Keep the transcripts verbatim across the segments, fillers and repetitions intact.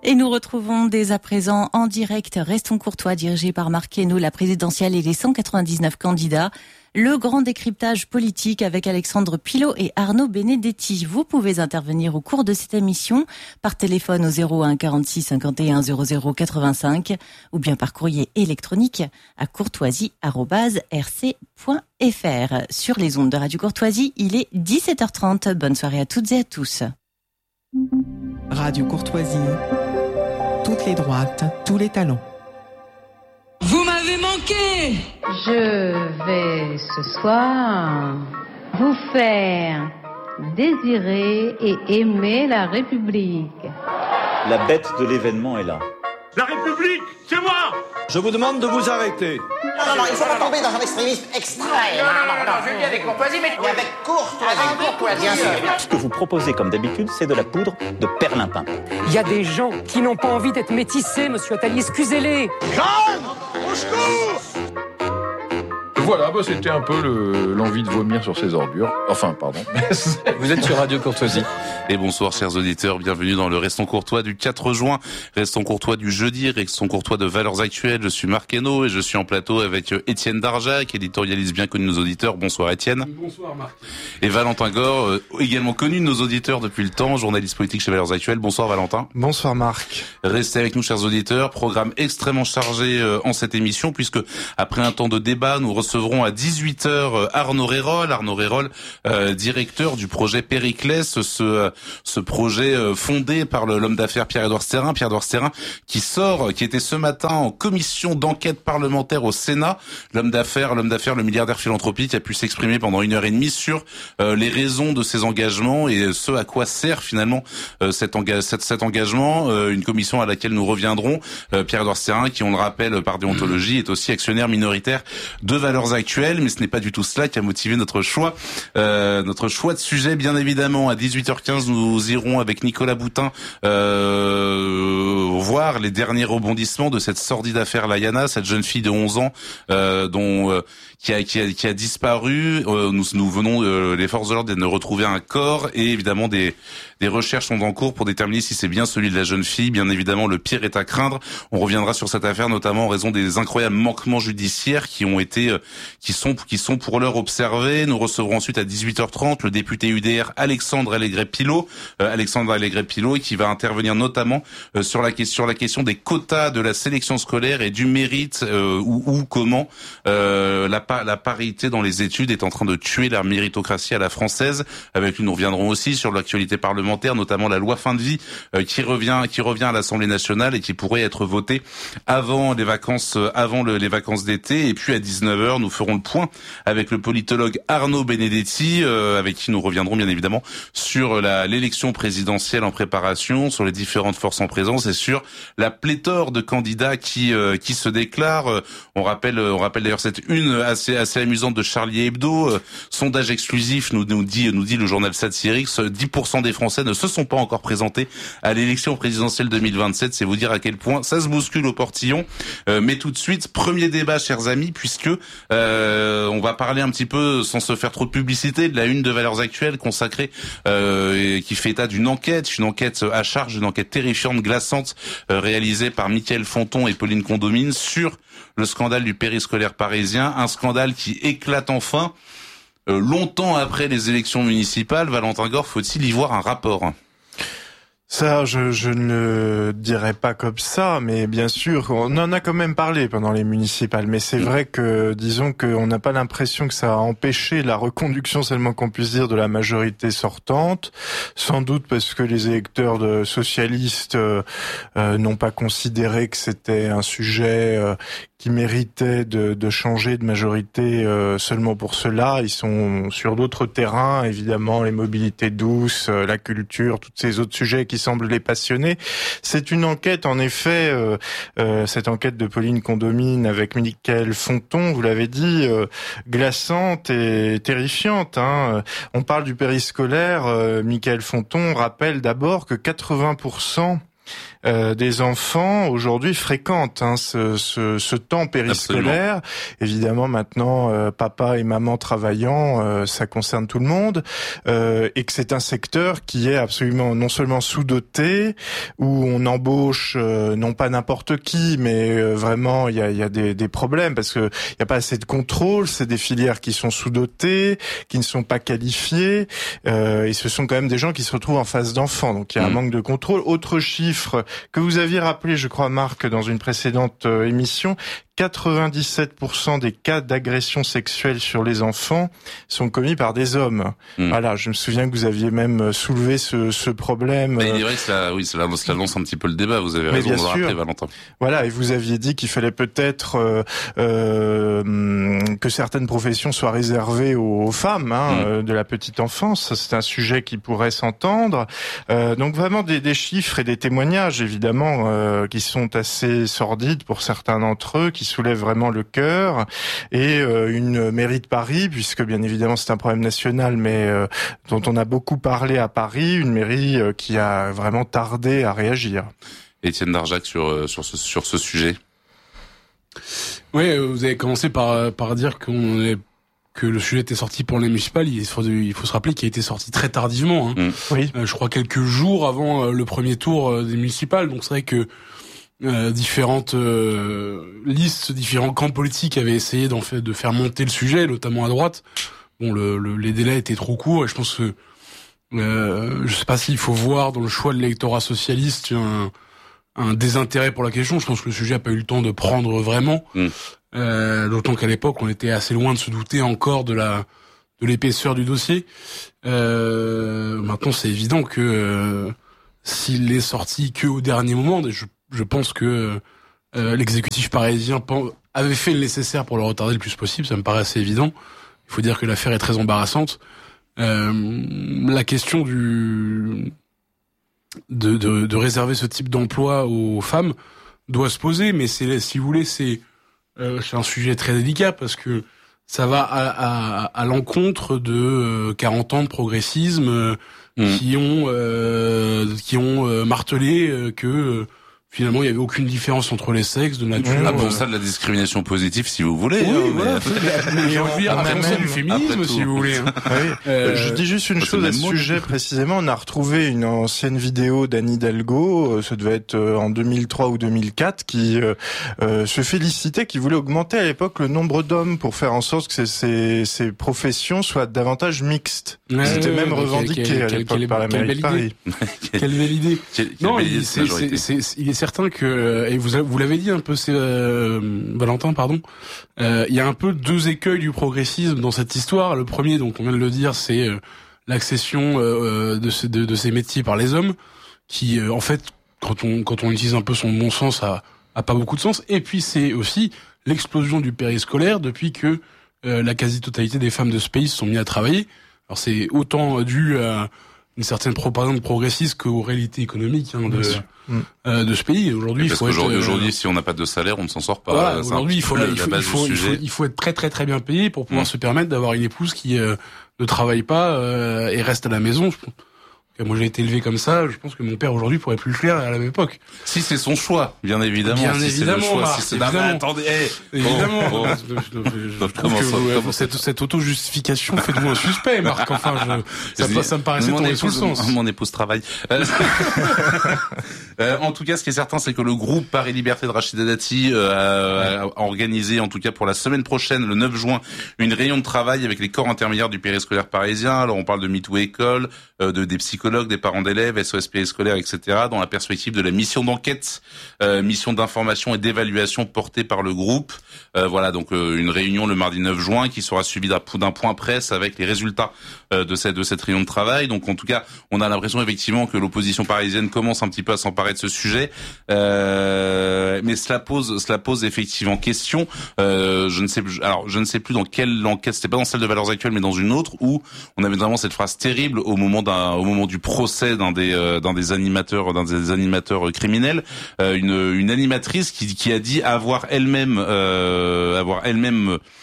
Et nous retrouvons dès à présent en direct Restons courtois, dirigé par Marc Hainaut, la présidentielle et les cent quatre-vingt-dix-neuf candidats. Le grand décryptage politique avec Alexandre Pilot et Arnaud Benedetti. Vous pouvez intervenir au cours de cette émission par téléphone au zéro un quarante-six cinquante et un zéro zéro quatre-vingt-cinq ou bien par courrier électronique à courtoisie arobase r c point f r. Sur les ondes de Radio Courtoisie, il est dix-sept heures trente. Bonne soirée à toutes et à tous. Radio Courtoisie, toutes les droites, tous les talents. Vous m'avez manqué. Je vais ce soir vous faire désirer et aimer la République. La bête de l'événement est là. La République, c'est moi. Je vous demande de vous arrêter. Non, non, non, il ne faut pas tomber dans un extrémisme extrême. Non, non, non, non, je viens avec courtoisie, mais... Et avec courtoisie. Avec courtoisie. Ce que vous proposez comme d'habitude, c'est de la poudre de perlimpin. Il y a des gens qui n'ont pas envie d'être métissés, monsieur Attali, excusez-les. Calme, au secours. Voilà, bah c'était un peu le, l'envie de vomir sur ces ordures. Enfin, pardon. Vous êtes sur Radio Courtoisie. Et bonsoir chers auditeurs, bienvenue dans le Restons courtois du quatre juin, Restons courtois du jeudi, Restons courtois de Valeurs Actuelles. Je suis Marc Hainaut et je suis en plateau avec Étienne Darjac, éditorialiste bien connu de nos auditeurs. Bonsoir Étienne. Bonsoir Marc. Et Valentin Gore, euh, également connu de nos auditeurs depuis le temps, journaliste politique chez Valeurs Actuelles. Bonsoir Valentin. Bonsoir Marc. Restez avec nous chers auditeurs, programme extrêmement chargé euh, en cette émission puisque après un temps de débat, nous recevrons à dix-huit heures Arnaud Rérol, Arnaud Rérol, euh, directeur du projet Périclès, ce ce projet euh, fondé par le, l'homme d'affaires Pierre-Édouard Stérin, Pierre-Édouard Stérin qui sort, qui était ce matin en commission d'enquête parlementaire au Sénat, l'homme d'affaires, l'homme d'affaires, le milliardaire philanthropique qui a pu s'exprimer pendant une heure et demie sur euh, les raisons de ses engagements et ce à quoi sert finalement euh, cet, enga- cet, cet engagement, euh, une commission à laquelle nous reviendrons. Euh, Pierre-Édouard Stérin, qui on le rappelle par déontologie, est aussi actionnaire minoritaire de Valeurs Actuelles, mais ce n'est pas du tout cela qui a motivé notre choix, euh, notre choix de sujet. Bien évidemment, à dix-huit heures quinze, nous irons avec Nicolas Boutin euh, voir les derniers rebondissements de cette sordide affaire Layana, cette jeune fille de onze ans euh, dont euh, qui a qui a qui a disparu. Euh, nous nous venons euh, les forces de l'ordre de retrouver un corps et évidemment des des recherches sont en cours pour déterminer si c'est bien celui de la jeune fille. Bien évidemment, le pire est à craindre. On reviendra sur cette affaire, notamment en raison des incroyables manquements judiciaires qui ont été, euh, qui sont, qui sont pour l'heure observés. Nous recevrons ensuite à dix-huit heures trente le député U D R Alexandre Allégret-Pilot, euh, Alexandre Allégret-Pilot, qui va intervenir notamment euh, sur la question, sur la question des quotas de la sélection scolaire et du mérite, euh, ou, ou comment euh, la, la parité dans les études est en train de tuer la méritocratie à la française. Avec lui, nous reviendrons aussi sur l'actualité parlementaire, notamment la loi fin de vie euh, qui revient qui revient à l'Assemblée nationale et qui pourrait être votée avant les vacances euh, avant le, les vacances d'été. Et puis à dix-neuf heures, nous ferons le point avec le politologue Arnaud Benedetti, euh, avec qui nous reviendrons bien évidemment sur la, l'élection présidentielle en préparation, sur les différentes forces en présence et sur la pléthore de candidats qui euh, qui se déclarent. On rappelle on rappelle d'ailleurs cette une assez assez amusante de Charlie Hebdo, euh, sondage exclusif nous nous dit nous dit le journal satirique, dix pour cent des Français ne se sont pas encore présentés à l'élection présidentielle deux mille vingt-sept. C'est vous dire à quel point ça se bouscule au portillon. Euh, mais tout de suite, premier débat, chers amis, puisque euh, on va parler un petit peu, sans se faire trop de publicité, de la une de Valeurs Actuelles consacrée, euh, et qui fait état d'une enquête, une enquête à charge, une enquête terrifiante, glaçante, euh, réalisée par Mickaël Fonton et Pauline Condomine sur le scandale du périscolaire parisien, un scandale qui éclate enfin. Euh, longtemps après les élections municipales. Valentin Gore, faut-il y voir un rapport ? Ça, je, je ne dirais pas comme ça, mais bien sûr, on en a quand même parlé pendant les municipales. Mais c'est vrai que, disons qu'on n'a pas l'impression que ça a empêché la reconduction, seulement qu'on puisse dire, de la majorité sortante. Sans doute parce que les électeurs de socialistes euh, euh, n'ont pas considéré que c'était un sujet euh, qui méritaient de, de changer de majorité euh, seulement pour cela. Ils sont sur d'autres terrains, évidemment, les mobilités douces, euh, la culture, tous ces autres sujets qui semblent les passionner. C'est une enquête, en effet, euh, euh, cette enquête de Pauline Condomine avec Mickaël Fonton, vous l'avez dit, euh, glaçante et terrifiante. Hein. On parle du périscolaire. Euh, Mickaël Fonton rappelle d'abord que quatre-vingts pour cent Euh, des enfants aujourd'hui fréquentent hein, ce, ce, ce temps périscolaire. Absolument. Évidemment, maintenant, euh, papa et maman travaillant, euh, ça concerne tout le monde, euh, et que c'est un secteur qui est absolument non seulement sous-doté, où on embauche euh, non pas n'importe qui, mais euh, vraiment il y a, y a des, des problèmes parce que il y a pas assez de contrôle. C'est des filières qui sont sous-dotées, qui ne sont pas qualifiées, euh, et ce sont quand même des gens qui se retrouvent en face d'enfants. Donc il y a un mmh. manque de contrôle. Autre chiffre que vous aviez rappelé, je crois, Marc, dans une précédente euh, émission, quatre-vingt-dix-sept pour cent des cas d'agression sexuelle sur les enfants sont commis par des hommes. Mmh. Voilà, je me souviens que vous aviez même soulevé ce, ce problème. Mais il est vrai que ça, oui, ça lance, ça lance un petit peu le débat. Vous avez Mais raison bien de le sûr. rappeler, Valentin. Voilà, et vous aviez dit qu'il fallait peut-être euh, euh, que certaines professions soient réservées aux, aux femmes hein, mmh. euh, de la petite enfance. C'est un sujet qui pourrait s'entendre. Euh, donc vraiment des, des chiffres et des témoignages, évidemment, euh, qui sont assez sordides pour certains d'entre eux, qui soulèvent vraiment le cœur, et euh, une mairie de Paris, puisque bien évidemment c'est un problème national, mais euh, dont on a beaucoup parlé à Paris, une mairie euh, qui a vraiment tardé à réagir. Étienne Darjac sur euh, sur ce sur ce sujet. Oui, vous avez commencé par par dire qu'on est que le sujet était sorti pour les municipales. Il faut, il faut se rappeler qu'il a été sorti très tardivement. Hein. Mmh. Oui. Euh, je crois quelques jours avant euh, le premier tour euh, des municipales. Donc c'est vrai que euh, différentes euh, listes, différents camps politiques avaient essayé d'en fait, de faire monter le sujet, notamment à droite. Bon, le, le, les délais étaient trop courts et je pense que euh, je sais pas s'il faut voir dans le choix de l'électorat socialiste un, un désintérêt pour la question. Je pense que le sujet a pas eu le temps de prendre vraiment. Mmh. Euh, d'autant qu'à l'époque, on était assez loin de se douter encore de la de l'épaisseur du dossier. Euh, maintenant, c'est évident que euh, s'il est sorti que au dernier moment, je, je pense que euh, l'exécutif parisien avait fait le nécessaire pour le retarder le plus possible. Ça me paraît assez évident. Il faut dire que l'affaire est très embarrassante. Euh, la question du de, de, de réserver ce type d'emploi aux femmes doit se poser, mais c'est, si vous voulez, c'est Euh, c'est un sujet très délicat parce que ça va à, à, à l'encontre de euh, quarante ans de progressisme euh, mmh. qui ont euh, qui ont euh, martelé euh, que euh, finalement il y avait aucune différence entre les sexes de nature. Ah bon, ça de la discrimination positive si vous voulez. Oui, hein, voilà. Mais, mais j'ai envie de dire après ça du féminisme si vous voulez. Hein. Oui. Euh, je dis juste une chose à ce sujet précisément. On a retrouvé une ancienne vidéo d'Anne Hidalgo, ça devait être en deux mille trois ou deux mille quatre, qui euh, euh, se félicitait, qui voulait augmenter à l'époque le nombre d'hommes pour faire en sorte que ces, ces, ces professions soient davantage mixtes. Ouais, C'était ouais, même ouais, revendiqué quelle, à quelle, l'époque quelle, par la mairie de Paris. Quelle belle idée. Quelle, quelle non, belle il, idée c'est, c'est, c'est, c'est, il est certain que, et vous, vous l'avez dit un peu, c'est euh, Valentin, pardon, euh, il y a un peu deux écueils du progressisme dans cette histoire. Le premier, donc on vient de le dire, c'est euh, l'accession euh, de, ce, de, de ces métiers par les hommes, qui euh, en fait, quand on quand on utilise un peu son bon sens, a, a pas beaucoup de sens. Et puis c'est aussi l'explosion du périscolaire depuis que euh, la quasi-totalité des femmes de ce pays se sont mis à travailler. Alors c'est autant dû à une certaine propagande progressiste qu'aux réalités économiques hein, de, euh, de ce pays. Aujourd'hui, parce il faut qu'aujourd'hui, être, euh, aujourd'hui, si on n'a pas de salaire, on ne s'en sort pas. Voilà, aujourd'hui, il faut, la, il, faut, il, faut, il, faut, il faut être très très très bien payé pour pouvoir mmh. se permettre d'avoir une épouse qui euh, ne travaille pas euh, et reste à la maison. Moi, j'ai été élevé comme ça. Je pense que mon père aujourd'hui pourrait plus le faire à la même époque. Si c'est son choix, bien évidemment. Bien si évidemment, c'est le choix, Marc, si c'est évidemment. Non, mais attendez, hey, évidemment. Oh, oh. Je, je, je, je trouve que vous, vous, cette, cette auto-justification fait de moi un suspect, Marc. Enfin, je, ça, ça me paraissait tomber sous le sens. Mon épouse travaille. euh, en tout cas, ce qui est certain, c'est que le groupe Paris Liberté de Rachida Dati euh, a organisé, en tout cas pour la semaine prochaine, le neuf juin, une réunion de travail avec les corps intermédiaires du périscolaire parisien. Alors, on parle de MeToo École, euh, de des psychologues, des parents d'élèves, S O S périscolaire, et cetera, dans la perspective de la mission d'enquête, euh, mission d'information et d'évaluation portée par le groupe. Euh, voilà, donc euh, une réunion le mardi neuf juin qui sera suivie d'un, d'un point presse avec les résultats euh, de cette de cette réunion de travail. Donc en tout cas, on a l'impression effectivement que l'opposition parisienne commence un petit peu à s'emparer de ce sujet, euh, mais cela pose cela pose effectivement question. Euh, je ne sais plus, alors je ne sais plus dans quelle enquête, c'était pas dans celle de Valeurs Actuelles, mais dans une autre où on avait vraiment cette phrase terrible au moment d'un au moment du procès d'un des euh, d'un des animateurs d'un des animateurs criminels, euh, une une animatrice qui qui a dit avoir elle-même euh, avoir elle-même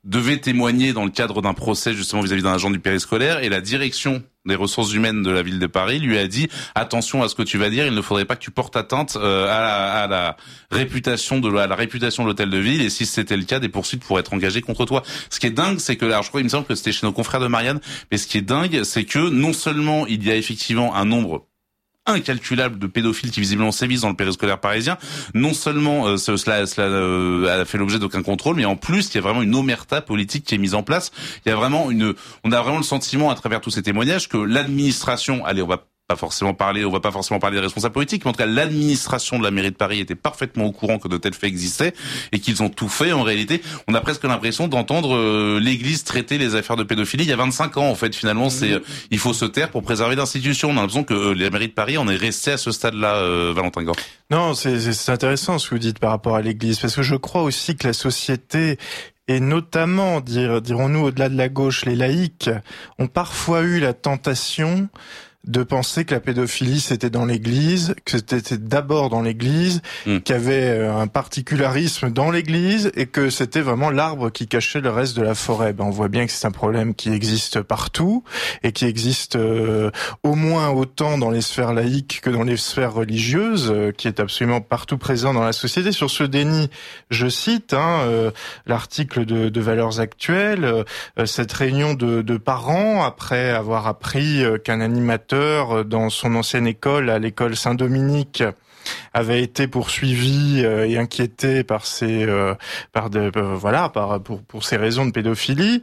devait témoigner dans le cadre d'un procès justement vis-à-vis d'un agent du périscolaire, et la direction des ressources humaines de la ville de Paris lui a dit attention à ce que tu vas dire, il ne faudrait pas que tu portes atteinte euh, à, la, à la réputation de à la réputation de l'hôtel de ville, et si c'était le cas, des poursuites pourraient être engagées contre toi. Ce qui est dingue, c'est que là, je crois, il me semble que c'était chez nos confrères de Marianne, mais ce qui est dingue, c'est que non seulement il y a effectivement un nombre incalculable de pédophiles qui visiblement sévissent dans le périscolaire parisien, non seulement euh, cela, cela euh, a fait l'objet d'aucun contrôle, mais en plus il y a vraiment une omerta politique qui est mise en place. Il y a vraiment une, on a vraiment le sentiment à travers tous ces témoignages que l'administration, allez, on va pas forcément parler, on va pas forcément parler des responsables politiques, mais en tout cas l'administration de la mairie de Paris était parfaitement au courant que de tels faits existaient et qu'ils ont tout fait. En réalité, on a presque l'impression d'entendre euh, l'Église traiter les affaires de pédophilie il y a vingt-cinq ans. En fait, finalement, c'est euh, il faut se taire pour préserver l'institution. On a l'impression que euh, la mairie de Paris en est restée à ce stade-là, euh, Valentin Gore. Non, c'est, c'est intéressant ce que vous dites par rapport à l'Église, parce que je crois aussi que la société, et notamment, dire, dirons-nous, au-delà de la gauche, les laïcs, ont parfois eu la tentation de penser que la pédophilie c'était dans l'Église, que c'était d'abord dans l'Église, mmh. qu'il y avait un particularisme dans l'Église et que c'était vraiment l'arbre qui cachait le reste de la forêt. Ben, on voit bien que c'est un problème qui existe partout et qui existe euh, au moins autant dans les sphères laïques que dans les sphères religieuses, euh, qui est absolument partout présent dans la société. Sur ce déni, je cite hein, euh, l'article de, de Valeurs Actuelles, euh, cette réunion de, de parents après avoir appris euh, qu'un animateur dans son ancienne école, à l'école Saint-Dominique, avait été poursuivi euh, et inquiété par ces, euh, par de, euh, voilà, par pour pour ces raisons de pédophilie.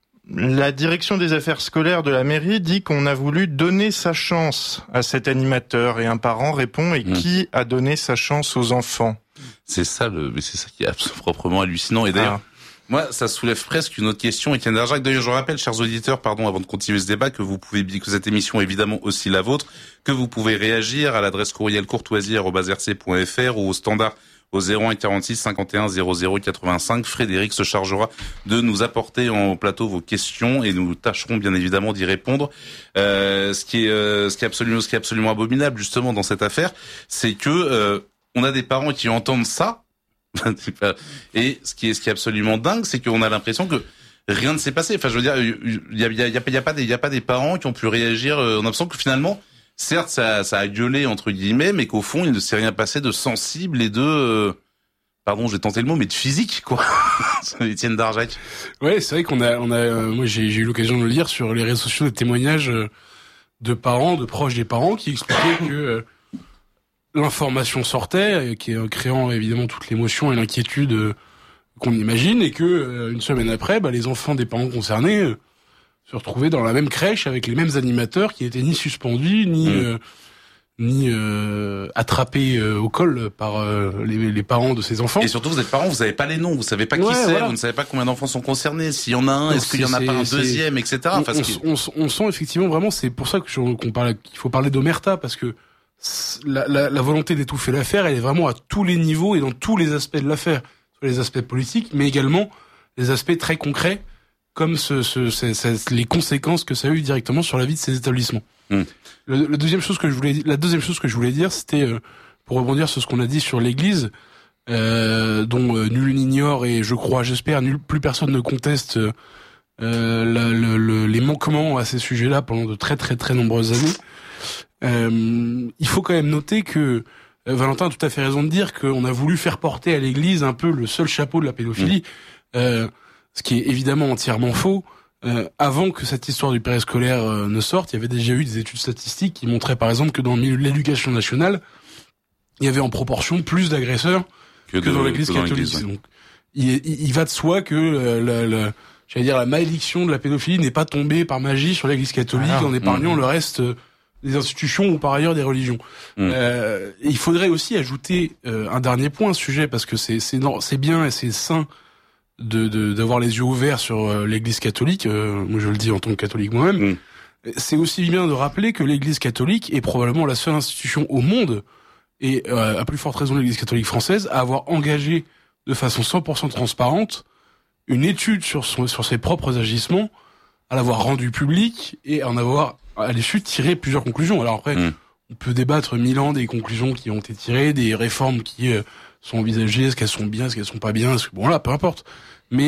La direction des affaires scolaires de la mairie dit qu'on a voulu donner sa chance à cet animateur, et un parent répond et mmh. qui a donné sa chance aux enfants? C'est ça le, mais c'est ça qui est proprement hallucinant. Et d'ailleurs. Ah. Moi, ça soulève presque une autre question, Étienne Darjac. D'ailleurs, je rappelle, chers auditeurs, pardon, avant de continuer ce débat, que vous pouvez, que cette émission est évidemment aussi la vôtre, que vous pouvez réagir à l'adresse courriel courtoisie arobase r c point f r ou au standard au zéro un quarante-six cinquante et un zéro zéro quatre-vingt-cinq. Frédéric se chargera de nous apporter en plateau vos questions et nous tâcherons bien évidemment d'y répondre. Euh, ce qui est, euh, ce qui est absolument, ce qui est absolument abominable justement dans cette affaire, c'est que euh, on a des parents qui entendent ça. Et ce qui est, ce qui est absolument dingue, c'est qu'on a l'impression que rien ne s'est passé. Enfin, je veux dire, il y a, il y a, il y a, il y a pas des, il y a pas des parents qui ont pu réagir. On a l'impression que finalement, certes, ça, ça a gueulé entre guillemets, mais qu'au fond, il ne s'est rien passé de sensible et de, euh, pardon, je vais tenter le mot, mais de physique, quoi. Étienne Darjac. Ouais, c'est vrai qu'on a, on a, euh, moi, j'ai, j'ai eu l'occasion de le lire sur les réseaux sociaux, des témoignages de parents, de proches des parents, qui expliquaient que euh, l'information sortait, qui est créant évidemment toute l'émotion et l'inquiétude euh, qu'on imagine, et que euh, une semaine après, bah, les enfants des parents concernés euh, se retrouvaient dans la même crèche avec les mêmes animateurs qui étaient ni suspendus ni mmh. euh, ni euh, attrapés euh, au col par euh, les, les parents de ces enfants. Et surtout, vous êtes parents, vous savez pas les noms, vous savez pas qui ouais, c'est, voilà. Vous ne savez pas combien d'enfants sont concernés, s'il y en a un, est-ce qu'il y en a pas un deuxième, et cetera. On, enfin, on, qui... on, on sent effectivement vraiment, c'est pour ça que je, qu'on parle, qu'il faut parler d'omerta, parce que La, la, la volonté d'étouffer l'affaire, elle est vraiment à tous les niveaux et dans tous les aspects de l'affaire, sur les aspects politiques, mais également les aspects très concrets, comme ce, ce, ce, ce, les conséquences que ça a eu directement sur la vie de ces établissements. Mmh. Le, le deuxième chose que je voulais, la deuxième chose que je voulais dire, c'était euh, pour rebondir sur ce qu'on a dit sur l'Église, euh, dont euh, nul n'ignore et je crois, j'espère, nul, plus personne ne conteste euh, la, le, le, les manquements à ces sujets-là pendant de très très très nombreuses années. Euh, il faut quand même noter que euh, Valentin a tout à fait raison de dire qu'on a voulu faire porter à l'Église un peu le seul chapeau de la pédophilie, mmh. euh, ce qui est évidemment entièrement faux. Euh, avant que cette histoire du périscolaire euh, ne sorte, il y avait déjà eu des études statistiques qui montraient par exemple que dans le milieu de l'éducation nationale, il y avait en proportion plus d'agresseurs que, que de, dans l'Église catholique. Ouais. Donc, il, il, il va de soi que euh, la, la, j'allais dire la malédiction de la pédophilie n'est pas tombée par magie sur l'Église catholique ah, en épargnant mmh. le reste euh, des institutions ou par ailleurs des religions. Mmh. Euh, et il faudrait aussi ajouter euh, un dernier point à ce sujet, parce que c'est c'est non, c'est bien et c'est sain de, de d'avoir les yeux ouverts sur euh, l'Église catholique. Euh, moi, je le dis en tant que catholique moi-même. Mmh. C'est aussi bien de rappeler que l'Église catholique est probablement la seule institution au monde, et euh, à plus forte raison l'Église catholique française, à avoir engagé de façon cent pour cent transparente une étude sur son, sur ses propres agissements, à l'avoir rendu public et à en avoir à l'issue tiré plusieurs conclusions. Alors après, mmh. on peut débattre mille ans des conclusions qui ont été tirées, des réformes qui euh, sont envisagées, est-ce qu'elles sont bien, est-ce qu'elles sont pas bien, est-ce que, bon là, peu importe. Mais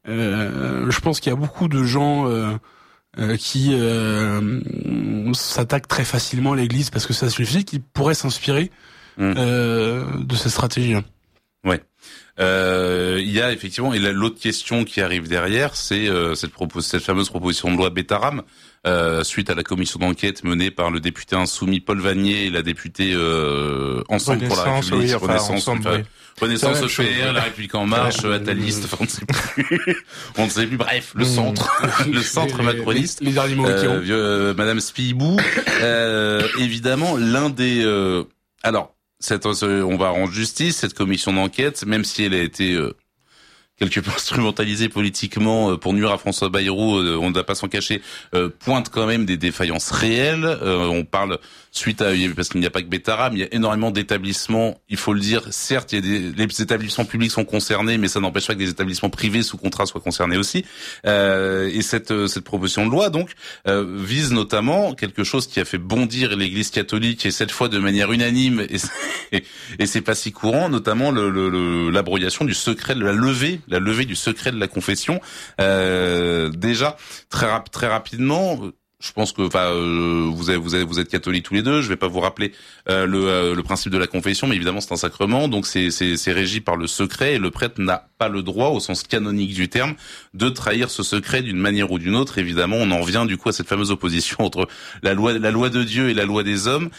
Euh, je pense qu'il y a beaucoup de gens euh, euh, qui euh, s'attaquent très facilement à l'Église parce que ça suffit, qui pourraient s'inspirer mmh. euh, de cette stratégie-là. Ouais. Euh, il y a effectivement, et là, l'autre question qui arrive derrière, c'est euh, cette, propos- cette fameuse proposition de loi Bétaram, euh, suite à la commission d'enquête menée par le député insoumis Paul Vanier et la députée euh, Ensemble pour la République, oui, enfin, Renaissance, ensemble, enfin, oui. Renaissance E P R, chose, la République en marche, ouais. Ataliste, enfin on ne sait plus, on ne sait plus. Bref, le centre, le centre les, macroniste, les, les derniers mots euh, qui ont. euh, Madame Spibou, euh, évidemment l'un des, euh, alors. Cette, on va rendre justice, cette commission d'enquête, même si elle a été euh, quelque peu instrumentalisée politiquement pour nuire à François Bayrou, euh, on ne va pas s'en cacher, euh, pointe quand même des défaillances réelles. Euh, on parle suite à, parce qu'il n'y a pas que Bétaram, il y a énormément d'établissements, il faut le dire, certes, il y a des, les établissements publics sont concernés, mais ça n'empêche pas que des établissements privés sous contrat soient concernés aussi. Euh, et cette, cette proposition de loi, donc, euh, vise notamment quelque chose qui a fait bondir l'Église catholique, et cette fois de manière unanime, et c'est, et c'est pas si courant, notamment le, le, le, l'abrogation du secret, de la levée, la levée du secret de la confession. Euh, déjà, très, rap, très rapidement, je pense que, enfin, euh, vous, avez, vous, avez, vous êtes catholiques tous les deux. Je vais pas vous rappeler euh, le, euh, le principe de la confession, mais évidemment c'est un sacrement, donc c'est, c'est, c'est régi par le secret, et le prêtre n'a pas le droit, au sens canonique du terme, de trahir ce secret d'une manière ou d'une autre. Évidemment, on en vient du coup à cette fameuse opposition entre la loi, la loi de Dieu et la loi des hommes.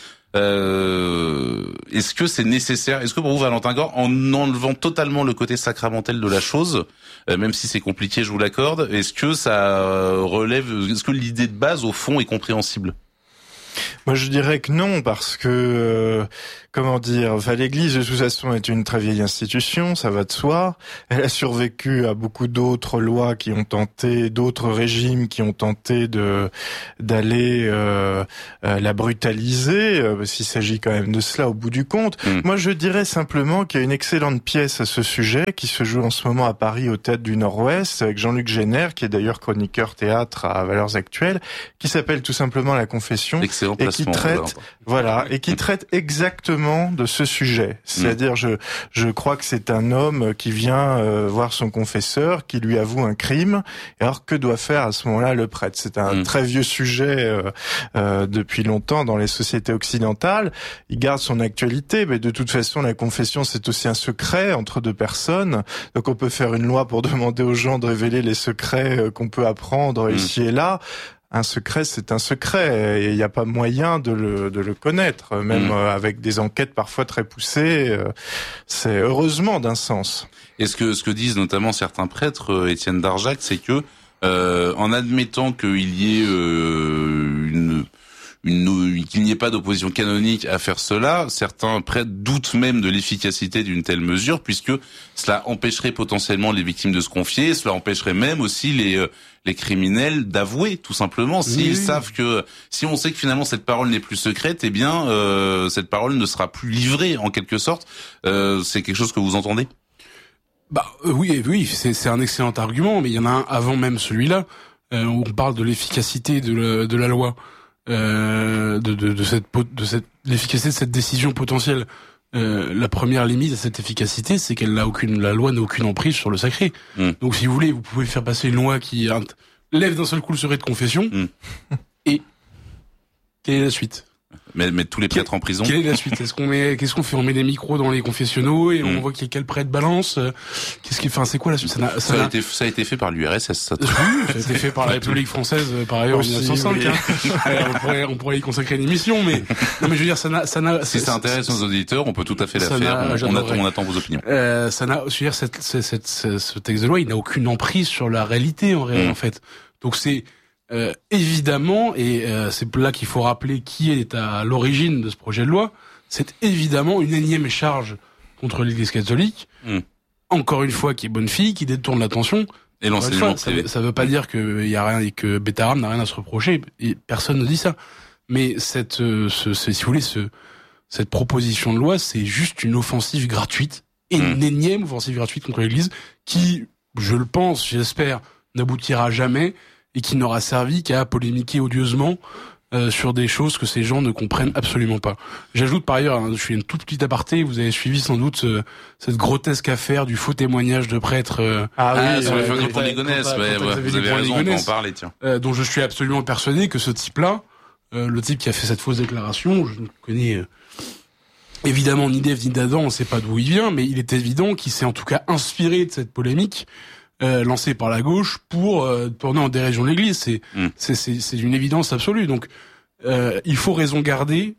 Euh, est-ce que c'est nécessaire? Est-ce que pour vous, Valentin Gore, en enlevant totalement le côté sacramentel de la chose, euh, même si c'est compliqué, je vous l'accorde, est-ce que ça relève, est-ce que l'idée de base, au fond, est compréhensible? Moi, je dirais que non, parce que, euh, comment dire, enfin, l'Église, de toute façon, est une très vieille institution, ça va de soi. Elle a survécu à beaucoup d'autres lois qui ont tenté, d'autres régimes qui ont tenté de d'aller euh, euh, la brutaliser, euh, parce qu'il s'agit quand même de cela au bout du compte. Mmh. Moi, je dirais simplement qu'il y a une excellente pièce à ce sujet qui se joue en ce moment à Paris, au Théâtre du Nord-Ouest, avec Jean-Luc Génère, qui est d'ailleurs chroniqueur théâtre à Valeurs Actuelles, qui s'appelle tout simplement La Confession. Excellent et qui traite, voilà, et qui traite exactement de ce sujet. C'est-à-dire, je, je crois que c'est un homme qui vient euh, voir son confesseur, qui lui avoue un crime. Et alors, que doit faire à ce moment-là le prêtre? C'est un mmh. très vieux sujet euh, euh, depuis longtemps dans les sociétés occidentales. Il garde son actualité, mais de toute façon, la confession, c'est aussi un secret entre deux personnes. Donc, on peut faire une loi pour demander aux gens de révéler les secrets euh, qu'on peut apprendre mmh. ici et là. Un secret, c'est un secret, et il n'y a pas moyen de le, de le connaître, même mmh. avec des enquêtes parfois très poussées. C'est heureusement d'un sens. Et ce que, ce que disent notamment certains prêtres, Étienne Darjac, c'est que euh, en admettant qu'il y ait euh, une... Une, qu'il n'y ait pas d'opposition canonique à faire cela, certains prêtres doutent même de l'efficacité d'une telle mesure, puisque cela empêcherait potentiellement les victimes de se confier, cela empêcherait même aussi les les criminels d'avouer, tout simplement, s'ils oui. savent que, si on sait que finalement cette parole n'est plus secrète, eh bien euh, cette parole ne sera plus livrée en quelque sorte. Euh, c'est quelque chose que vous entendez? Bah euh, oui, oui, c'est, c'est un excellent argument, mais il y en a un avant même celui-là, euh, où on parle de l'efficacité de, le, de la loi. Euh, de, de, de cette, de cette, l'efficacité de cette décision potentielle. Euh, la première limite à cette efficacité, c'est qu'elle n'a aucune, la loi n'a aucune emprise sur le sacré. Mm. Donc, si vous voulez, vous pouvez faire passer une loi qui lève d'un seul coup le secret de confession. Mm. Et quelle est la suite? Mais mettre tous les prêtres en prison. Quelle est la suite? Est-ce qu'on met, qu'est-ce qu'on fait? On met des micros dans les confessionnaux et on mmh. voit qu'il y a quel prêtre balance. Qu'est-ce qui, enfin, c'est quoi la suite? Ça, n'a, ça, ça, a été, ça a été fait par l'U R S S. Ça, oui, ça a été fait par la République française, par ailleurs, en dix-neuf cent cinq. Oui. Hein. on pourrait, on pourrait y consacrer une émission, mais, non, mais je veux dire, ça n'a, ça n'a. Si ça intéresse nos auditeurs, on peut tout à fait la faire. On, on, attend, on attend vos opinions. Euh, ça n'a, je veux dire, cette, cette, cette, ce texte de loi, il n'a aucune emprise sur la réalité, en réalité, mmh. en fait. Donc c'est, Euh, évidemment, et euh, c'est là qu'il faut rappeler qui est à l'origine de ce projet de loi, c'est évidemment une énième charge contre l'Église catholique, mmh. encore une fois qui est bonne fille, qui détourne l'attention. Et l'enseignement fois, privé. Ça, ça veut pas dire que y a rien et que Bétaram n'a rien à se reprocher, et personne ne dit ça. Mais cette, euh, ce, ce, si vous voulez, ce, cette proposition de loi, c'est juste une offensive gratuite, et mmh. une énième offensive gratuite contre l'Église, qui, je le pense, j'espère, n'aboutira jamais, et qui n'aura servi qu'à polémiquer odieusement euh, sur des choses que ces gens ne comprennent absolument pas. J'ajoute par ailleurs, hein, je fais une toute petite aparté, vous avez suivi sans doute euh, cette grotesque affaire du faux témoignage de prêtre euh, ah, ah oui, sur les fameux points Ligonnès, ouais, ouais, vous avez raison, on peut en parler, tiens. Euh, dont je suis absolument persuadé que ce type-là, euh, le type qui a fait cette fausse déclaration, je ne connais euh, évidemment ni d'Ève ni d'Adam, on ne sait pas d'où il vient, mais il est évident qu'il s'est en tout cas inspiré de cette polémique euh, lancée par la gauche pour euh, tourner en dérision de l'Église. C'est, mm. c'est, c'est, c'est une évidence absolue. Donc, euh, il faut raison garder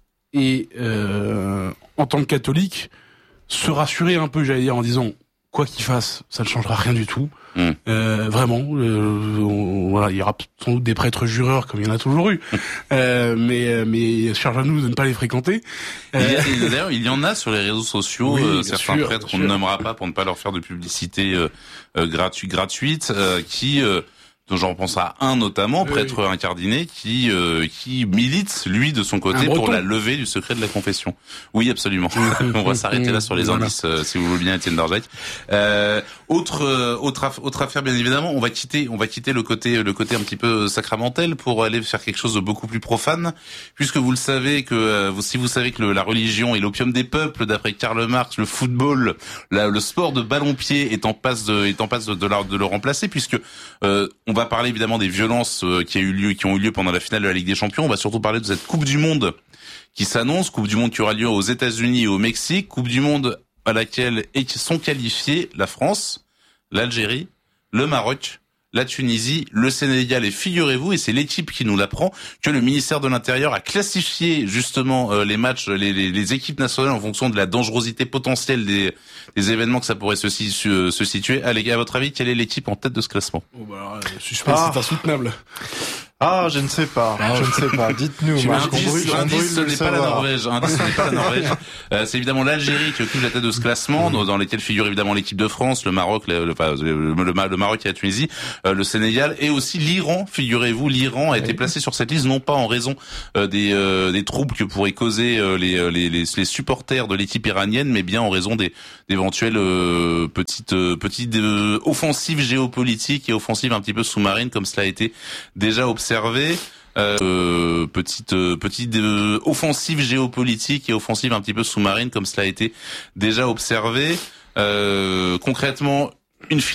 et, euh, en tant que catholique, se rassurer un peu, j'allais dire, en disant quoi qu'il fasse, ça ne changera rien du tout. Mmh. Euh, vraiment, euh, on, voilà, il y aura sans doute des prêtres jureurs comme il y en a toujours eu, euh, mais mais charge à nous de ne pas les fréquenter. Euh... Il y a, d'ailleurs, il y en a sur les réseaux sociaux, oui, euh, certains sûr, prêtres qu'on ne nommera pas pour ne pas leur faire de publicité euh, euh, gratuite, gratuite, euh, qui euh, dont j'en pense à un notamment, prêtre oui. incardiné, qui euh, qui milite lui de son côté pour la levée du secret de la confession. Oui, absolument. On va s'arrêter là sur les voilà. indices, euh, si vous voulez bien, Étienne Darjac. Euh, autre euh, autre aff- autre affaire, bien évidemment, on va quitter on va quitter le côté le côté un petit peu sacramentel pour aller faire quelque chose de beaucoup plus profane, puisque vous le savez que euh, vous, si vous savez que le, la religion est l'opium des peuples, d'après Karl Marx, le football, la, le sport de ballon-pied est en passe de est en passe de, de, la, de le remplacer, puisque euh, on On va parler évidemment des violences euh, qui a eu lieu, qui ont eu lieu pendant la finale de la Ligue des Champions. On va surtout parler de cette Coupe du Monde qui s'annonce, Coupe du Monde qui aura lieu aux États-Unis et au Mexique, Coupe du Monde à laquelle sont qualifiés la France, l'Algérie, le Maroc, la Tunisie, le Sénégal, et figurez-vous, et c'est l'équipe qui nous l'apprend, que le ministère de l'Intérieur a classifié justement euh, les matchs, les, les, les équipes nationales en fonction de la dangerosité potentielle des, des événements que ça pourrait se, se, se situer. Allez, à votre avis, quelle est l'équipe en tête de ce classement? Oh bah alors, le suspense, ah. c'est insoutenable. Ah, je ne sais pas, ah, je ne sais pas. Dites-nous, Marc. Indice, ce n'est pas la Norvège. Indice, ce n'est pas la Norvège. Euh, c'est évidemment l'Algérie qui occupe la tête de ce classement, mmh. dans lesquels figure évidemment l'équipe de France, le Maroc, le, le, le, le, le Maroc et la Tunisie, euh, le Sénégal et aussi l'Iran. Figurez-vous, l'Iran a été placé sur cette liste non pas en raison euh, des, euh, des troubles que pourraient causer euh, les, les, les, les supporters de l'équipe iranienne, mais bien en raison des d'éventuelles euh, petites euh, petites euh, offensives géopolitiques et offensives un petit peu sous-marines, comme cela a été déjà observé. Euh, petite euh, petite euh, offensive géopolitique et offensive un petit peu sous-marine, comme cela a été déjà observé. Euh, concrètement, une